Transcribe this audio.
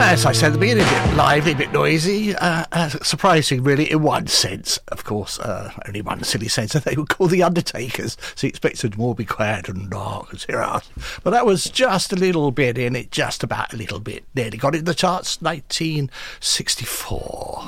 As I said at the beginning, a bit lively, a bit noisy, surprising really in one sense. Of course, only one silly sense, that they were called the Undertakers, so you expected them all to be quiet and dark and serious. But that was just a little bit in it, just about a little bit. Nearly got it in the charts, 1964.